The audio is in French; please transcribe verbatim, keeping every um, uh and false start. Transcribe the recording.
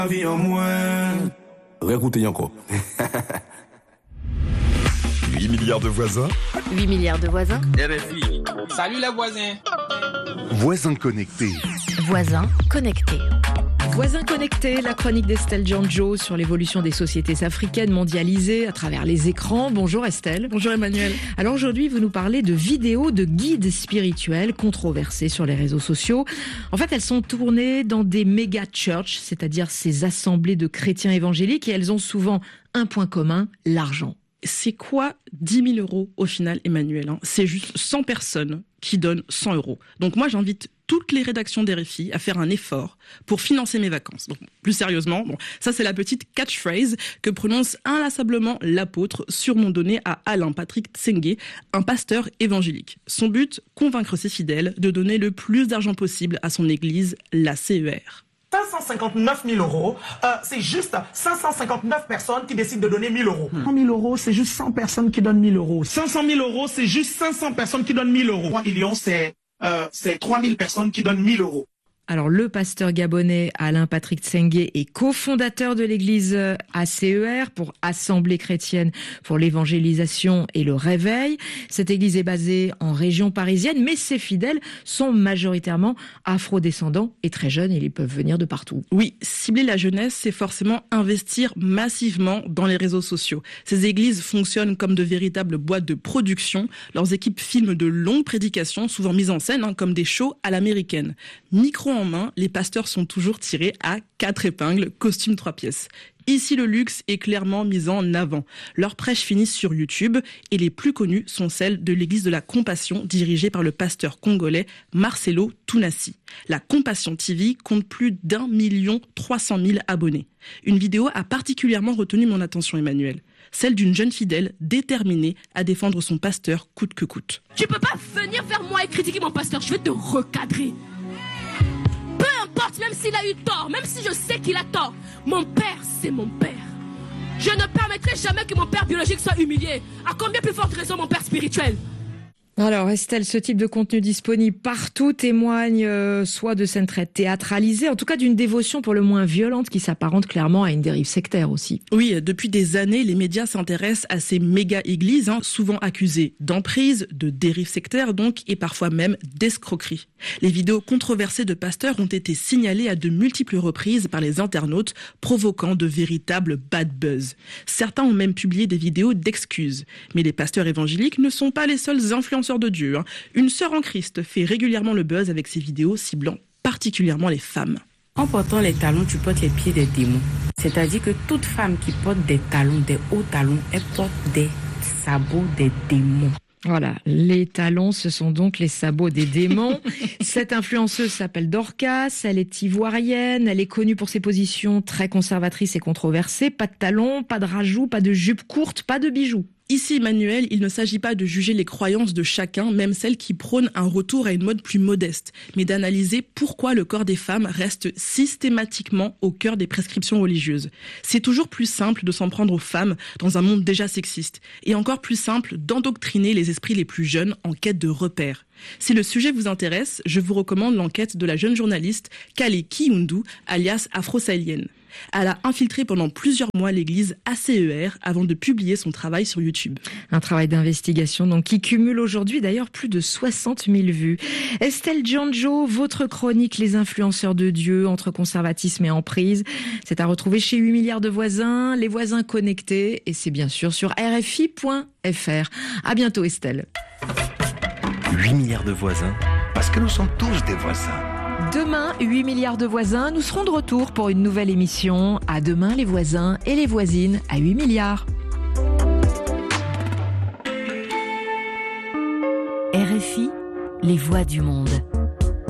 La vie en moins. Récoutez encore. huit milliards de voisins. huit milliards de voisins. R F I. Salut les voisins. Voisins connectés. Voisins connectés. Voisins connectés, la chronique d'Estelle Djanjo sur l'évolution des sociétés africaines mondialisées à travers les écrans. Bonjour Estelle. Bonjour Emmanuel. Alors aujourd'hui, vous nous parlez de vidéos de guides spirituels controversés sur les réseaux sociaux. En fait, elles sont tournées dans des méga churches, c'est-à-dire ces assemblées de chrétiens évangéliques, et elles ont souvent un point commun, l'argent. C'est quoi dix mille euros au final, Emmanuel, hein? C'est juste cent personnes qui donnent cent euros. Donc moi, j'invite toutes les rédactions d'R F I à faire un effort pour financer mes vacances. Donc, plus sérieusement, bon, ça c'est la petite catchphrase que prononce inlassablement l'apôtre surnom donné à Alain Patrick Tsengue, un pasteur évangélique. Son but, convaincre ses fidèles de donner le plus d'argent possible à son église, la C E R. cinq cent cinquante-neuf mille euros, euh, c'est juste cinq cent cinquante-neuf personnes qui décident de donner mille euros. Hmm. cent mille euros, c'est juste cent personnes qui donnent mille euros. cinq cent mille euros, c'est juste cinq cents personnes qui donnent mille euros. trois millions, c'est euh, c'est trois mille personnes qui donnent mille euros. Alors, le pasteur gabonais Alain Patrick Tsengue est cofondateur de l'église A C E R pour Assemblée chrétienne pour l'évangélisation et le réveil. Cette église est basée en région parisienne, mais ses fidèles sont majoritairement afro-descendants et très jeunes, et ils peuvent venir de partout. Oui, cibler la jeunesse, c'est forcément investir massivement dans les réseaux sociaux. Ces églises fonctionnent comme de véritables boîtes de production. Leurs équipes filment de longues prédications, souvent mises en scène, hein, comme des shows à l'américaine. Micro en main, les pasteurs sont toujours tirés à quatre épingles, costume trois pièces. Ici, le luxe est clairement mis en avant. Leurs prêches finissent sur YouTube et les plus connues sont celles de l'église de la Compassion, dirigée par le pasteur congolais Marcelo Tounassi. La Compassion T V compte plus d'un million trois cent mille abonnés. Une vidéo a particulièrement retenu mon attention, Emmanuel. Celle d'une jeune fidèle déterminée à défendre son pasteur coûte que coûte. Tu peux pas venir vers moi et critiquer mon pasteur, je vais te recadrer. Peu importe, même s'il a eu tort, même si je sais qu'il a tort, mon père, c'est mon père. Je ne permettrai jamais que mon père biologique soit humilié. À combien plus forte raison mon père spirituel ? Alors Estelle, ce type de contenu disponible partout témoigne euh, soit de scènes très théâtralisées, en tout cas d'une dévotion pour le moins violente qui s'apparente clairement à une dérive sectaire aussi. Oui, depuis des années, les médias s'intéressent à ces méga-églises, hein, souvent accusées d'emprise, de dérive sectaire donc, et parfois même d'escroquerie. Les vidéos controversées de pasteurs ont été signalées à de multiples reprises par les internautes, provoquant de véritables bad buzz. Certains ont même publié des vidéos d'excuses. Mais les pasteurs évangéliques ne sont pas les seuls influenceurs de Dieu. Hein. Une sœur en Christ fait régulièrement le buzz avec ses vidéos ciblant particulièrement les femmes. En portant les talons, tu portes les pieds des démons. C'est-à-dire que toute femme qui porte des talons, des hauts talons, elle porte des sabots des démons. Voilà, les talons, ce sont donc les sabots des démons. Cette influenceuse s'appelle Dorcas, elle est ivoirienne, elle est connue pour ses positions très conservatrices et controversées. Pas de talons, pas de rajouts, pas de jupe courte, pas de bijoux. Ici, Emmanuel, il ne s'agit pas de juger les croyances de chacun, même celles qui prônent un retour à une mode plus modeste, mais d'analyser pourquoi le corps des femmes reste systématiquement au cœur des prescriptions religieuses. C'est toujours plus simple de s'en prendre aux femmes dans un monde déjà sexiste, et encore plus simple d'endoctriner les esprits les plus jeunes en quête de repères. Si le sujet vous intéresse, je vous recommande l'enquête de la jeune journaliste Kale Kiyundu, alias afro-sahélienne. Elle a infiltré pendant plusieurs mois l'église A C E R avant de publier son travail sur YouTube. Un travail d'investigation donc qui cumule aujourd'hui d'ailleurs plus de soixante mille vues. Estelle Djanjo, votre chronique Les influenceurs de Dieu entre conservatisme et emprise, c'est à retrouver chez huit milliards de voisins, les voisins connectés, et c'est bien sûr sur R F I point F R. À bientôt Estelle. huit milliards de voisins, parce que nous sommes tous des voisins. Demain, huit milliards de voisins, nous serons de retour pour une nouvelle émission. À demain les voisins et les voisines à huit milliards. R F I, les voix du monde.